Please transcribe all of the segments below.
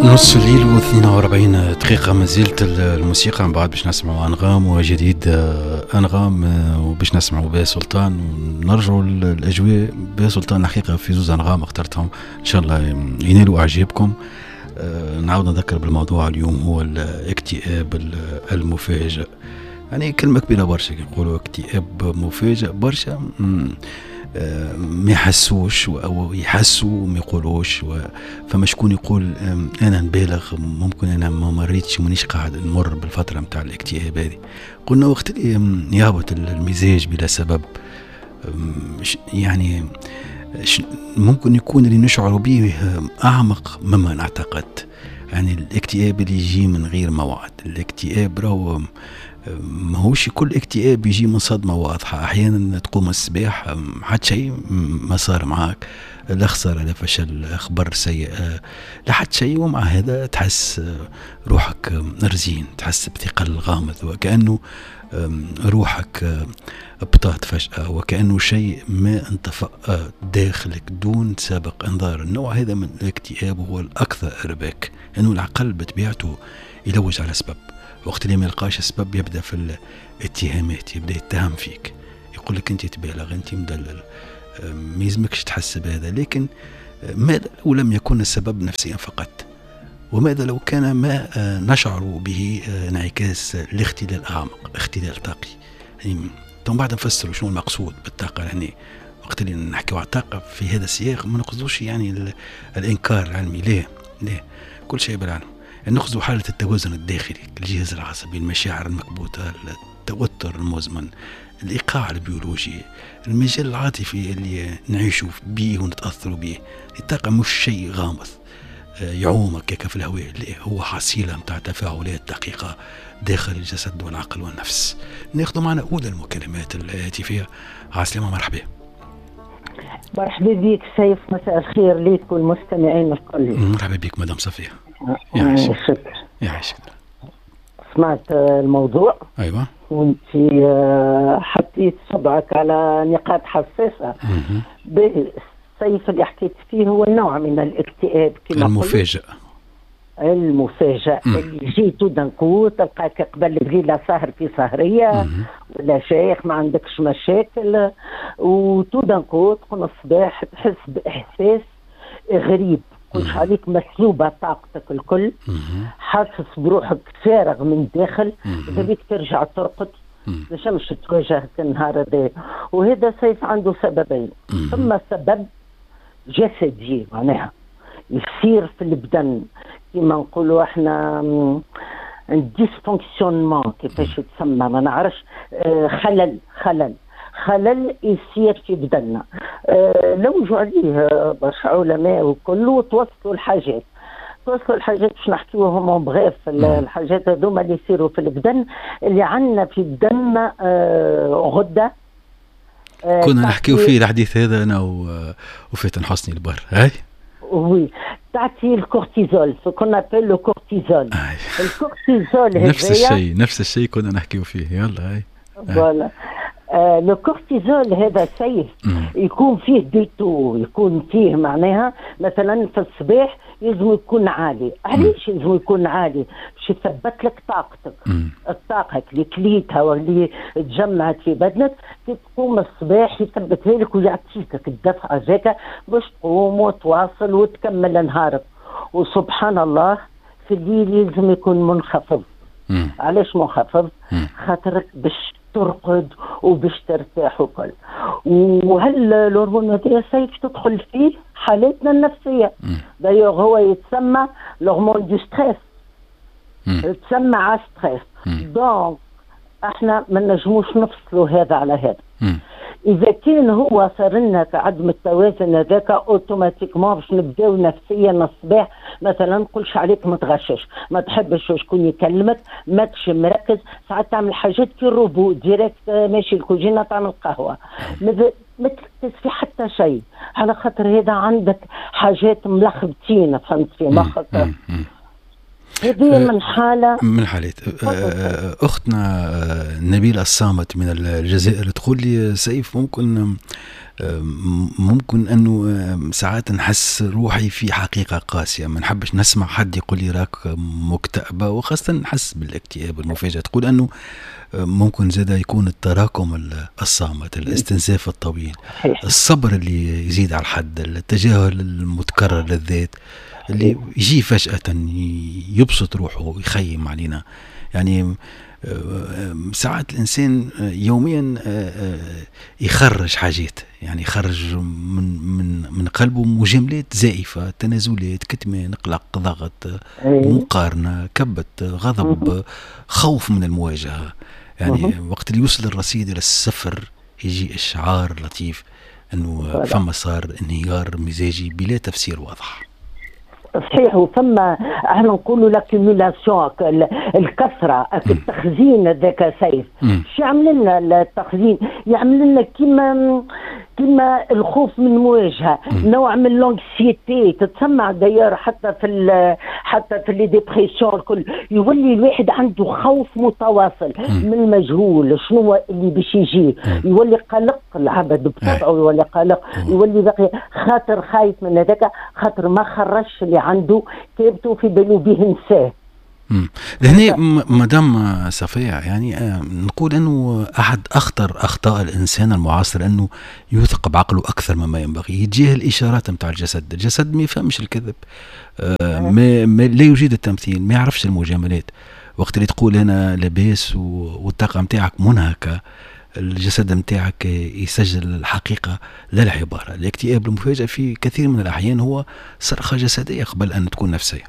نص الليل و42 دقيقة. ما زلت الموسيقى، من بعد باش نسمعوا أنغام وجديد أنغام وباش نسمعوا بها سلطان، ونرجعوا الأجواء بها سلطان. حقيقة في زوز أنغام اخترتهم إن شاء الله ينالوا إعجابكم. نعاود نذكر بالموضوع اليوم هو الاكتئاب المفاجئ. يعني كلمة كبيرة برشا يقولوا اكتئاب مفاجئ. برشا ما يحسوش أو يحسوا وما يقولوش. فما شكون يقول أنا نبالغ، ممكن أنا ما مريتش مانيش قاعد نمر بالفترة متاع الاكتئاب هذه. قلنا وقت اللي يهبط المزاج بلا سبب، يعني ممكن يكون اللي نشعر به أعمق مما نعتقد. يعني الاكتئاب اللي يجي من غير موعد، الاكتئاب راهو ما هوش كل اكتئاب يجي من صدمة واضحة. أحيانا تقوم الصباح حد شيء ما صار معك، لا خسارة لا فشل أخبار سيئة لا حد شيء، ومع هذا تحس روحك رزين، تحس بثقل غامض، وكأنه روحك ابطأت فجأة، وكأنه شيء ما انطفأ داخلك دون سابق انذار. النوع هذا من الاكتئاب هو الأكثر إرباك، لأنه العقل بطبيعته يلوج على سبب. وقت اللي ما يلقاش السبب يبدأ في الاتهامات، يبدأ يتهم فيك، يقول لك أنت تبالغ، أنت مدلل، ما يلزمكش تحس بهذا. لكن ماذا لو لم يكن السبب نفسيا فقط؟ وماذا لو كان ما نشعر به انعكاس الاختلال أعمق، اختلال طاقي؟ يعني ثم بعد نفسر شنو المقصود بالطاقة. يعني وقت اللي نحكي عن الطاقة في هذا السياق ما نقصدوش يعني الإنكار العلمي، لا كل شيء بالعلم. نقصد حالة التوازن الداخلي، الجهاز العصبي، المشاعر المكبوتة، التوتر المزمن، الإيقاع البيولوجي، المجال العاطفي اللي نعيشه به ونتأثر به. الطاقة مش شيء غامض يعومك كيف في الهواء، هو حصيلة متاع تفاعلات دقيقة داخل الجسد والعقل والنفس. ناخذ معنا أولى المكالمات الهاتفية. عسلامة، مرحبا. مرحبا بك سيف، مساء الخير ليك والمستمعين الكل. مرحبا بك مدام صفية. يا عايشك. سمعت الموضوع. أيوة. وانت حطيت صبعك على نقاط حساسة. السيف اللي حكيت فيه هو نوع من الاكتئاب كما المفاجئ. اللي جيتو دنكو تلقاك قبل بليلة سهر في سهرية ولا شيخ ما عندكش مشاكل، وتو دنكو تكون الصباح تحس بإحساس غريب، كلش عليك مسلوبة طاقتك الكل، حاسس بروحك فارغ من داخل، تبيك ترجع ترقد مش تواجه النهار هذا. وهذا سيف عنده سببين. ثم سبب جسدي معناها يصير في البدن كما نقولوا احنا ديسفونكسيونمون، كيفاش يتسمى ما نعرفش، خلل يصير في بدننا. لوجوا عليه برشا علماء وكله، وتوصلوا الحاجات باش نحكيوهم بغيف الحاجات هذوما اللي يصيروا في البدن، اللي عندنا في الدم غده. كنا نحكيو فيه الحديث هذا انا وفاتن حسني البر. هاي وي تعطي الكورتيزول، كنا نابيل لو كورتيزول. الكورتيزول نفس الشيء كنا نحكيو فيه. يلا هاي فوالا. لو كورتيزول هذا سيف يكون فيه ديتو، يكون فيه معناها مثلا في الصباح يلزم يكون عالي. علاش يلزم يكون عالي؟ باش يثبت لك طاقتك، الطاقة اللي كليتها واللي تجمعت في بدنك، كي تقوم الصباح يثبتها لك ويعطيك الدفعة هذاك باش تقوم وتواصل وتكمل نهارك. وسبحان الله في الليل يلزم يكون منخفض. علاش منخفض؟ خاطرك باش ترقد وباش ترتاح وكل. وهل الهرمون هذا سيف تدخل فيه حالتنا النفسية. دايوغ هو يتسمى الهرمون دو ستريس، يتسمى على ستريس. دونك احنا ما نجموش نفصلوا هذا على هذا. اذا كان هو صار لنا عدم التوازن هذاك اوتوماتيكمون باش نبداو نفسيا الصباح مثلا نقولش عليك ما تغشش، ما تحبش شكون يكلمك، ماكش مركز، ساعات تعمل حاجات في الروبو ديريكت، ماشي الكوجينه تعمل قهوه، ما تركز في حتى شيء، على خاطر هذا عندك حاجات ملخبطين فهمت في مخك. هذه من حالات أختنا نبيلة الصامت من الجزائر تقول لي سيف ممكن ممكن أنه ساعات نحس روحي في حقيقة قاسية، ما نحبش نسمع حد يقول لي راك مكتئبة، وخاصة نحس بالاكتئاب المفاجئ. تقول أنه ممكن زادا يكون التراكم الصامت، الاستنزاف الطويل، الصبر اللي يزيد على الحد، التجاهل المتكرر للذات اللي يجي فجأة يبسط روحه ويخيم علينا. يعني ساعات الإنسان يوميا يخرج حاجات، يعني يخرج من قلبه مجاملات زائفة، تنازلات، كتمان، قلق، ضغط، مقارنة، كبت، غضب، خوف من المواجهة. يعني وقت اللي يوصل الرصيد إلى الصفر يجي إشعار لطيف أنه فما صار انهيار مزاجي بلا تفسير واضح. صحيح. وثم احنا نقولوا لاكيميلاسيون، الكثره، التخزين هذاك سيف. شو يعمل لنا التخزين؟ يعمل لنا كما الخوف من المواجهه، نوع من لونكسيتي تتسمع داير حتى في لي ديبرسيون الكل. يولي الواحد عنده خوف متواصل من المجهول، شنو اللي باش يجي. يولي قلق العبد بطبعه، يولي قلق، يولي باقي خاطر خايف من هذاك، خاطر ما خرجش اللي عنده كابته في بالو به نساه. لهنا مدام صفية، يعني نقول أنه أحد أخطر أخطاء الإنسان المعاصر أنه يوثق بعقله أكثر مما ينبغي، يتجاهل الإشارات متاع الجسد ما يفهمش الكذب، ما لا يجيد التمثيل، ما يعرفش المجاملات. وقت اللي تقول أنا لاباس والطاقة متاعك منهكة، الجسد متاعك يسجل الحقيقة لا العبارة. الاكتئاب المفاجئ في كثير من الأحيان هو صرخة جسدية قبل أن تكون نفسية.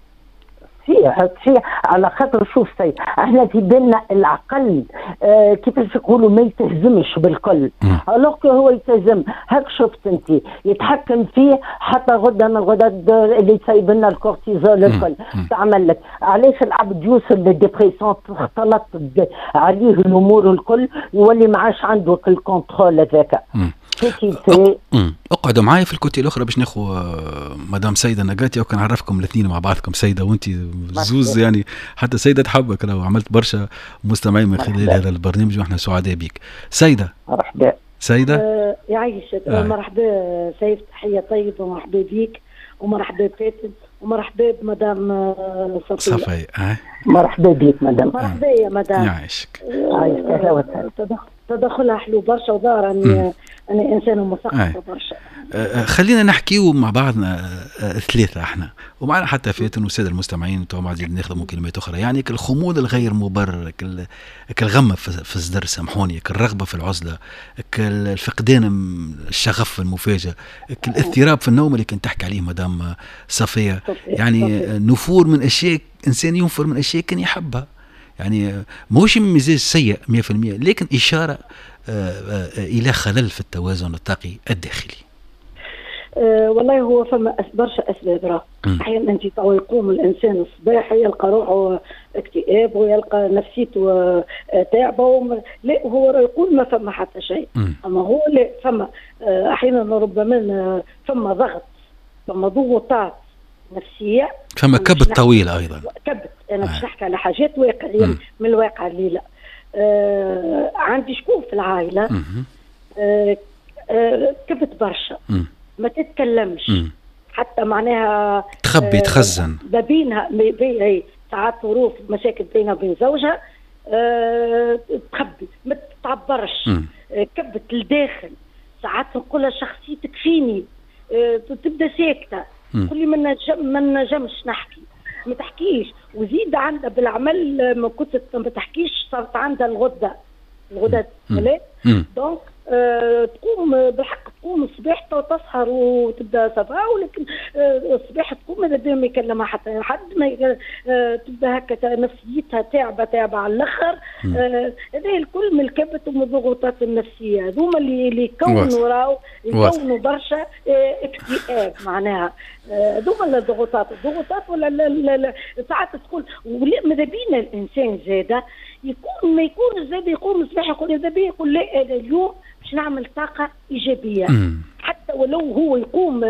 فيه على خاطر شوف سي احنا في بالنا العقل كيفاش يقولوا ما يتهزمش بالكل، الوغ هو يتهزم. هاك شفت انت يتحكم فيه حتى غدا من الغدد اللي تسيب لنا الكورتيزول الكل تعمل لك. علاش العبد يوصل للديبرسيون؟ تختلط عليه الامور الكل، يولي ما عادش عنده الكونترول هذاك. اقعدوا معايا في الكوتي الاخرى باش ناخذ مدام سيده نقاتي، وكان نعرفكم الاثنين مع بعضكم، سيده وانت زوز، يعني حتى سيده تحبك، لو عملت برشا مستمعين من خلال هذا البرنامج واحنا سعداء بك. سيده مرحبا. سيده يعيشك. مرحبا سيف، تحيه طيبه، ومرحبا بيك، ومرحبا فاتن، ومرحبا بمدام صفية. مرحبا بيك مدام. مرحبا يا مدام. يعيشك. تدخلها حلو برشا، وظاهر أني إنسان مثقف برشا. خلينا نحكيو مع بعضنا ثلاثة احنا، ومعنا حتى فاتن والسادة المستمعين تو معزين ناخذ كلمات أخرى. يعني الخمول الغير مبرر، الغمة في الصدر، سامحوني، الرغبة في العزلة، الفقدان الشغف المفاجئ، الاضطراب في النوم اللي كنت تحكي عليه مدام صفية. يعني نفور من أشياء، إنسان ينفر من أشياء كان يحبها. يعني موش مزاج سيء 100%، لكن إشارة إلى خلل في التوازن الطاقي الداخلي. والله هو فما برشا أسباب. راه أحيانا أنت يقوم الإنسان الصباح يلقى روحه اكتئاب، ويلقى نفسيته تعبه، لا هو يقول ما فما حتى شيء، أما هو لا فما أحيانا ربما فما ضغط، فما ضغوطات نفسية، فما كبت طويل أيضا. كبت. أنا مش نحكي على حاجات واقعية من الواقع اللي لا. عندي شكون في العائلة كبت برشا، ما تتكلمش، حتى معناها تخبي، تخزن، بينها ساعات ظروف مشاكل بينها وبين زوجها، تخبي، ما تتعبرش، كبت الداخل. ساعات نقولها شخصيتك فيني، تبدا ساكته، تقولي ما نجمش نحكي، ما تحكيش. وزيد عندها بالعمل ما كنت ما تحكيش، صارت عندها الغدة لا دونك تقوم بالحق، تقوم الصباح تسهر وتبدا صباح، ولكن الصباح تقوم ماذا بها ما يكلمها حتى حد، ما تبدا هكا نفسيتها تعبه على الاخر. هذا الكل من الكبت ومن الضغوطات النفسيه، هذوما اللي يكونوا برشا اكتئاب معناها. هذوما الضغوطات ولا ساعات تقول ماذا بينا الانسان زاده ما يكون زاد يقوم الصباح يقول اذا بي، يقول لا انا اليوم باش نعمل طاقه ايجابيه، حتى ولو هو يقوم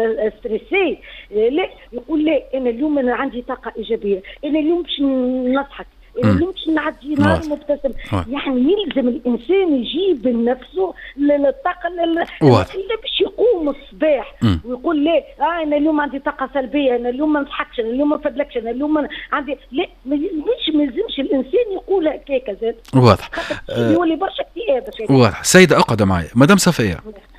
ستريسي، لا يقول لا انا اليوم انا عندي طاقه ايجابيه، انا اليوم باش نضحك، انا نمشي نعدي نهار مبتسم. يعني يلزم الانسان يجيب لنفسه الطاقه اللي باش يقوم الصباح ويقول لا انا اليوم عندي طاقه سلبيه، انا اليوم ما نضحكش، انا اليوم ما نفدلكش، انا اليوم عندي لا. ما يلزمش الانسان يقول هكاك زاد. واضح. يولي برشا اكتئاب. واضح. سيده اقعد معي مدام صفيه.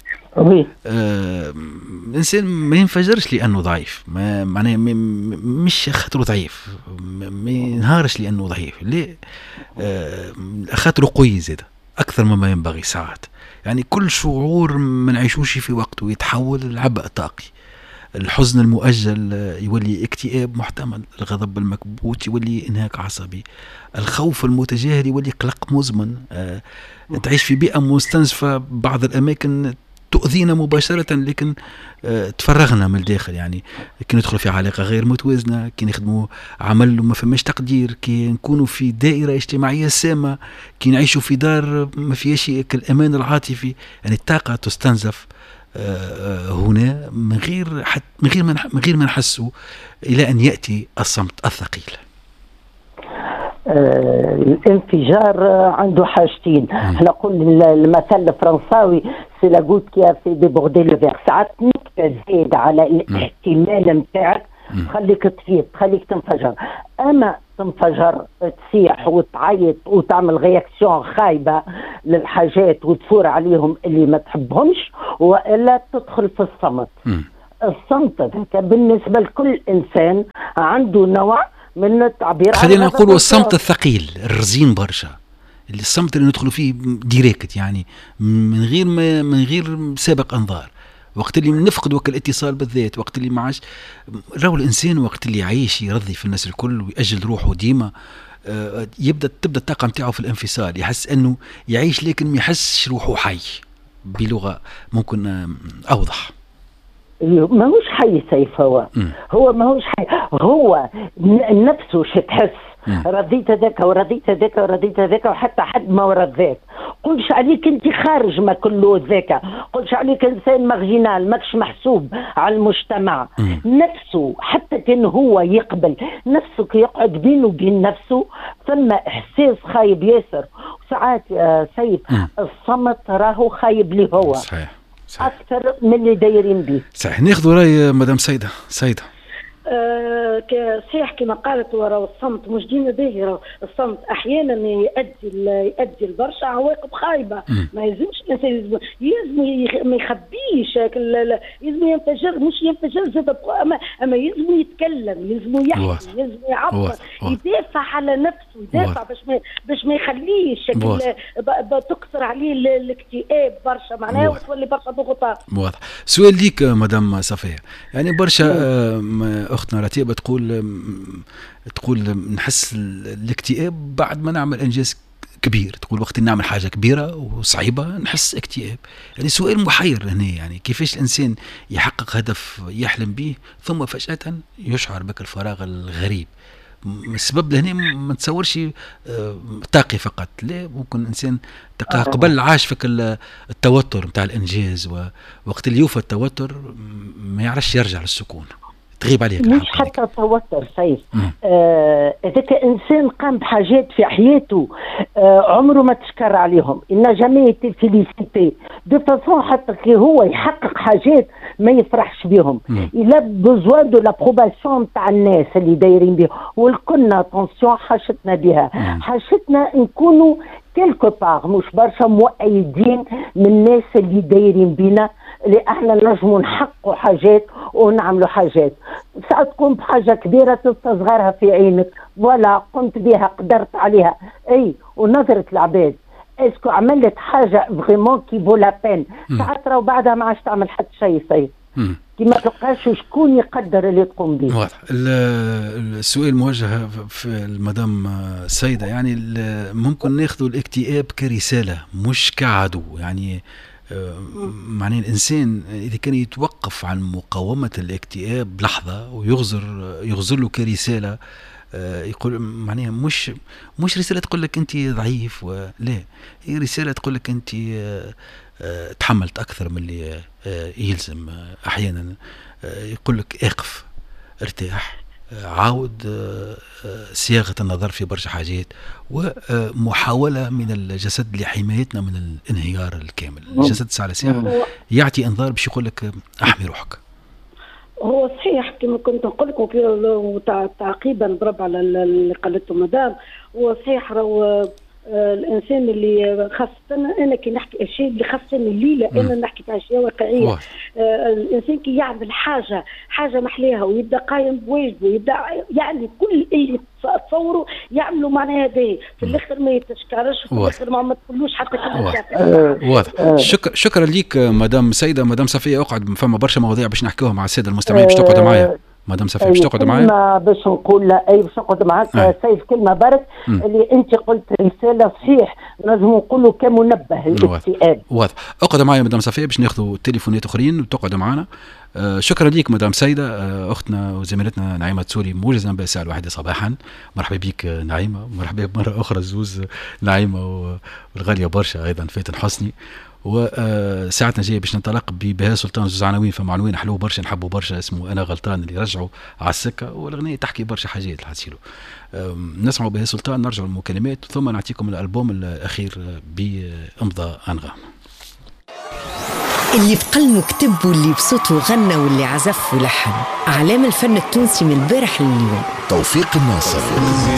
الانسان ما ينفجرش لانه ضعيف، معناه مش خاطره ضعيف، ما ينهارش لانه ضعيف، ليه؟ خاطره قوي زاده اكثر مما ينبغي ساعات. يعني كل شعور ما نعيشوش في وقته يتحول لعبء طاقي. الحزن المؤجل يولي اكتئاب محتمل، الغضب المكبوت يولي انهاك عصبي، الخوف المتجاهل يولي قلق مزمن. تعيش في بيئة مستنزفة، بعض الأماكن تؤذينا مباشرة لكن تفرغنا من الداخل. يعني كي ندخل في علاقة غير متوازنة، كي نخدموا عمل وما فماش تقدير، كي نكونوا في دائرة اجتماعية سامة، كي نعيشوا في دار ما فيهاش الأمان العاطفي، يعني الطاقة تستنزف هنا من غير ما نحسوا، إلى أن يأتي الصمت الثقيل. الانفجار عنده حاجتين. احنا نقول المثل الفرنساوي سي لا غوت كي في ديبوردي لو فيغ. ساعات نكتة زيد على الاحتمال نتاعك تخليك تفيض، تخليك تنفجر. اما تنفجر تصيح وتعيط وتعمل رياكسيون خايبه للحاجات وتفور عليهم اللي ما تحبهمش، والا تدخل في الصمت. الصمت هذاك بالنسبه لكل انسان عنده نوع من التعبير. خلينا نقول الصمت الثقيل الرزين برشا، اللي الصمت اللي ندخلوا فيه ديريكت، يعني من غير سابق انظار. وقت اللي نفقد وقت الاتصال بالذات، وقت اللي معاش راهو الانسان، وقت اللي يعيش يرضي في الناس الكل ويأجل روحه ديما، تبدا الطاقه نتاعو في الانفصال، يحس انه يعيش لكن ما يحسش روحه حي، بلغه ممكن اوضح. ماهوش حي سيف. هو ماهوش حي، هو نفسه شتحس رضيت هذاك ورضيت هذاك ورضيت هذاك وحتى حد ما ورد ذاك. قلش عليك انت خارج ما كله ذاك، قلش عليك انسان مارجينال ماكش محسوب على المجتمع. نفسه حتى كان هو يقبل نفسه كي يقعد بينه وبين نفسه ثم احساس خايب ياسر. وساعات يا سيد الصمت راهو خايب لي هو. صحيح. أكثر من اللي دايرين به. صحيح. ناخذ رأي مدام سيدة. صحيح كما قالت، ورا الصمت مش ديما باهي. الصمت احيانا يؤدي لبرشا عواقب خايبه. ما يلزمش الانسان ما يخبيش، يلزم ينفجر، مش ينفجر زاد، اما يلزم يتكلم، يلزم يحكي، يلزم يعبر، يدافع على نفسه، يدافع باش ما يخليش تكثر عليه الاكتئاب برشا، معناها وتولي برشا ضغوطات. واضح. سؤال ليك مدام صفية، يعني برشا أختنا رتيبة تقول نحس الاكتئاب بعد ما نعمل إنجاز كبير، تقول وقت نعمل حاجة كبيرة وصعيبة نحس اكتئاب. يعني سؤال محير هنا، يعني كيفاش الإنسان يحقق هدف يحلم به ثم فجأة يشعر بك الفراغ الغريب؟ السبب لهنا ما تصورش طاقي فقط، لا، ممكن الإنسان قبل عاش فك التوتر متاع الإنجاز، ووقت اللي يوفى التوتر ما يعرفش يرجع للسكون، تغيب عليك. مش حتى توتر سيف، ذاك انسان قام بحاجات في حياته عمره ما تشكر عليهم، إن جامي فيليسيتي دو فاسون، حتى كي هو يحقق حاجات ما يفرحش بهم. إلا بوزوان دو لابروباسيون تاع الناس اللي دايرين بها، والكلنا طونسيون حاجتنا بها، حاجتنا نكونوا كيلكو بار مش برشا مؤيدين من الناس اللي دايرين بينا، اللي احنا نجموا نحققوا حاجات ونعملوا حاجات. ساعات تقوم بحاجه كبيره تستصغرها في عينك، ولا قمت بها قدرت عليها، اي ونظره العباد اسكو عملت حاجه فريمون كي فو لا بين، ساعات راهو بعدها ما عادش تعمل حتى شيء سيد، كي ما تلقاش شكون يقدر اللي تقوم به. واضح. السؤال موجه في المدام سيدة، يعني ممكن ناخذ الاكتئاب كرسالة مش كعدو. يعني معناه الإنسان إذا كان يتوقف عن مقاومة الاكتئاب لحظة ويغزر له كرسالة، يقول معناها مش رسالة تقول لك أنت ضعيف، لا، هي رسالة تقول لك أنت تحملت أكثر من اللي يلزم. أحيانا يقول لك اقف، ارتاح، عاود صياغة النظر في برشا حاجات، ومحاولة من الجسد لحمايتنا من الانهيار الكامل. الجسد ساعة ساعة يعطي انذار باش يقول لك احمي روحك. هو صحيح كما كنت نقول لكم تعقيبا ضرب على اللي قالته مدام. هو صحيح راهو الانسان اللي خاصه انا كي نحكي الشيء اللي خاصني الليله انا نحكي في اشياء واقعيه. الانسان كي يعمل حاجه محليها ويبدا قايم بواجبه، يبدا يعني كل اللي تصوروا يعملوا معناها هذا في الاخر ما يتشكرش، في الاخر ما تقولوش حتى كلمه. واضح. شكرا ليك مدام سيده. مدام صفيه اقعد، فما برشا مواضيع باش نحكيوها مع الساده المستمعين. باش تقعد معايا مدام صفيه؟ باش تقعد معايا باش نقول لا اي باش نقعد معاك سيف كلمه برك اللي انت قلت رساله صحيح لازم نقولوا كمنبه الاكتئاب. واضح. اقعد معايا مدام صفيه باش ناخذوا تليفونات اخرين وتقعد معنا. شكرا ليك مدام سيده. اختنا وزميلتنا نعيمه تسوري موجزه بساعه الواحدة صباحا. مرحبا بك نعيمه. مرحبا مره اخرى زوز نعيمه والغاليه برشا ايضا فاتن حسني. وساعتنا جايه باش ننطلق ببهاء سلطان. زوز عناوين، فما عنوان حلو برشا نحبوا برشا اسمه انا غلطان اللي رجعوا على السكه، والاغنيه تحكي برشا حاجات الحسيلو. نسمعوا بهاء سلطان، نرجعوا للمكالمات ثم نعطيكم الالبوم الاخير بامضى انغام. اللي بقلمه كتب واللي بصوته غنى واللي عزف ولحن. اعلام الفن التونسي من البارح لليوم. توفيق الناصر.